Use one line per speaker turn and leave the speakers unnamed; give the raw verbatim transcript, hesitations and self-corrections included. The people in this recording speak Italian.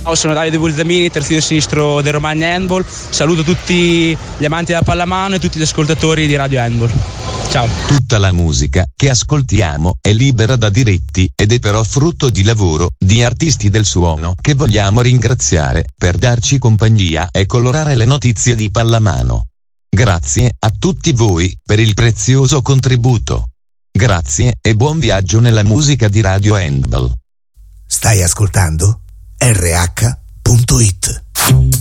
sono Davide Bulzamini, terzino sinistro del Romagna Handball. Saluto tutti gli amanti della pallamano e tutti gli ascoltatori di Radio Handball. Ciao.
Tutta la musica che ascoltiamo è libera da diritti ed è però frutto di lavoro di artisti del suono che vogliamo ringraziare per darci compagnia e colorare le notizie di pallamano. Grazie a tutti voi per il prezioso contributo. Grazie e buon viaggio nella musica di Radio Handball.
Stai ascoltando R H punto it.